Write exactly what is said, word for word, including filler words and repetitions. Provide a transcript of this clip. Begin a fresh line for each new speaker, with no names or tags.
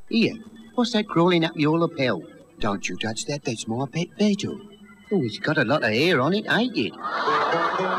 Here, what's that crawling up your lapel?
Don't you touch that, that's my pet beetle.
Oh, it's got a lot of hair on it, ain't it?